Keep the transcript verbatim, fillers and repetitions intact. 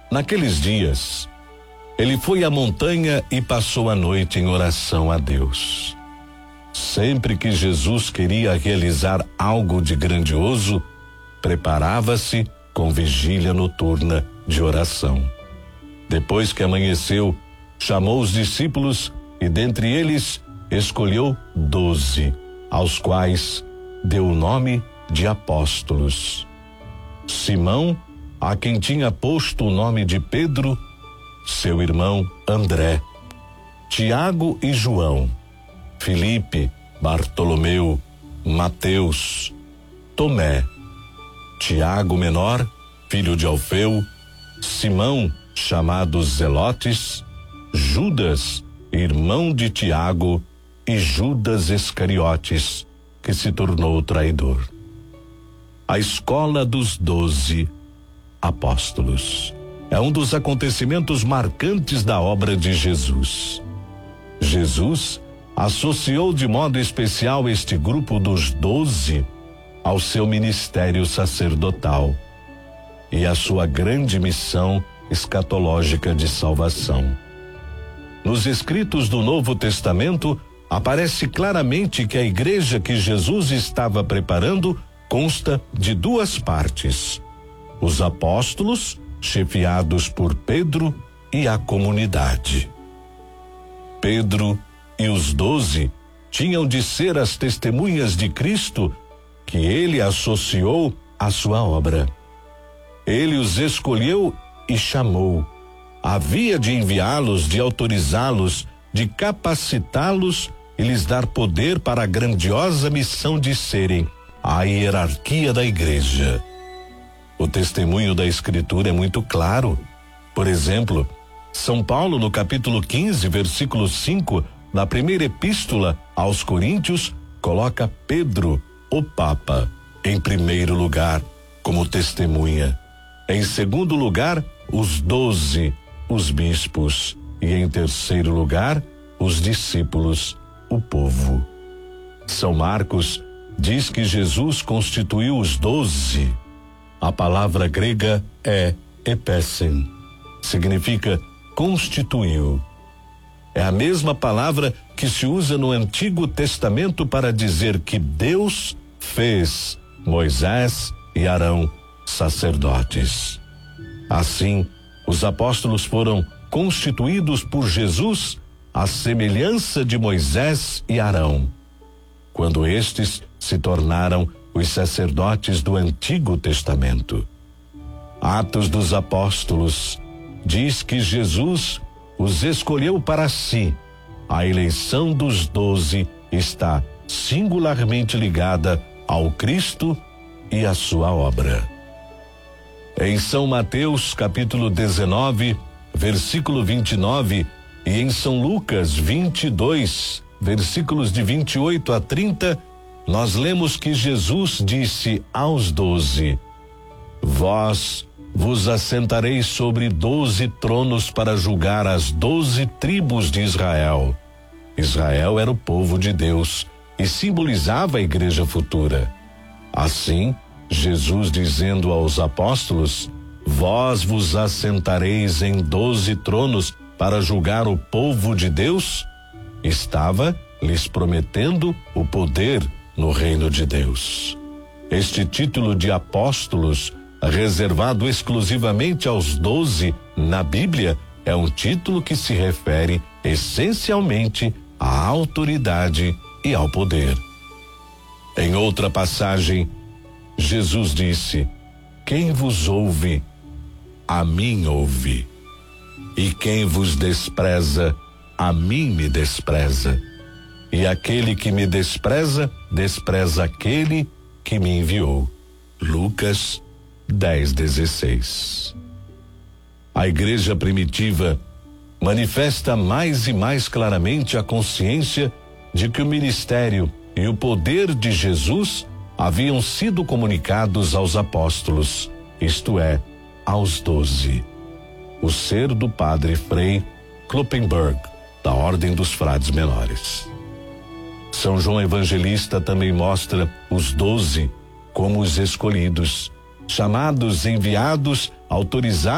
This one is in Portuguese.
Naqueles dias, ele foi à montanha e passou a noite em oração a Deus. Sempre que Jesus queria realizar algo de grandioso, preparava-se com vigília noturna de oração. Depois que amanheceu, chamou os discípulos e dentre eles escolheu doze, aos quais deu o nome de apóstolos. Simão, a quem tinha posto o nome de Pedro, seu irmão André, Tiago e João, Filipe, Bartolomeu, Mateus, Tomé, Tiago menor, filho de Alfeu, Simão, chamado Zelotes, Judas, irmão de Tiago, e Judas Iscariotes, que se tornou traidor. A escola dos doze apóstolos é um dos acontecimentos marcantes da obra de Jesus. Jesus associou de modo especial este grupo dos doze ao seu ministério sacerdotal e à sua grande missão escatológica de salvação. Nos escritos do Novo Testamento, aparece claramente que a igreja que Jesus estava preparando consta de duas partes: os apóstolos, chefiados por Pedro, e a comunidade. Pedro e os doze tinham de ser as testemunhas de Cristo que ele associou à sua obra. Ele os escolheu e chamou. Havia de enviá-los, de autorizá-los, de capacitá-los e lhes dar poder para a grandiosa missão de serem a hierarquia da igreja. O testemunho da Escritura é muito claro. Por exemplo, São Paulo, no capítulo quinze, versículo cinco, na primeira epístola aos Coríntios, coloca Pedro, o Papa, em primeiro lugar, como testemunha. Em segundo lugar, os doze, os bispos. E em terceiro lugar, os discípulos, o povo. São Marcos diz que Jesus constituiu os doze. A palavra grega é epesen, significa constituiu. É a mesma palavra que se usa no Antigo Testamento para dizer que Deus fez Moisés e Arão sacerdotes. Assim, os apóstolos foram constituídos por Jesus à semelhança de Moisés e Arão, quando estes se tornaram os sacerdotes do Antigo Testamento. Atos dos Apóstolos diz que Jesus os escolheu para si. A eleição dos doze está singularmente ligada ao Cristo e à sua obra. Em São Mateus, capítulo dezenove, versículo vinte e nove, e em São Lucas vinte e dois, versículos de vinte e oito a trinta, nós lemos que Jesus disse aos doze: Vós vos assentareis sobre doze tronos para julgar as doze tribos de Israel. Israel era o povo de Deus e simbolizava a igreja futura. Assim, Jesus dizendo aos apóstolos: Vós vos assentareis em doze tronos para julgar o povo de Deus, estava lhes prometendo o poder no reino de Deus. Este título de apóstolos, reservado exclusivamente aos doze na Bíblia, é um título que se refere essencialmente à autoridade e ao poder. Em outra passagem, Jesus disse: Quem vos ouve, a mim ouve, e quem vos despreza, a mim me despreza, e aquele que me despreza, despreza aquele que me enviou. Lucas dez, dezesseis. A igreja primitiva manifesta mais e mais claramente a consciência de que o ministério e o poder de Jesus haviam sido comunicados aos apóstolos, isto é, aos doze. O ser do padre Frei Kloppenberg, da Ordem dos Frades Menores. São João Evangelista também mostra os doze como os escolhidos, chamados, enviados, autorizados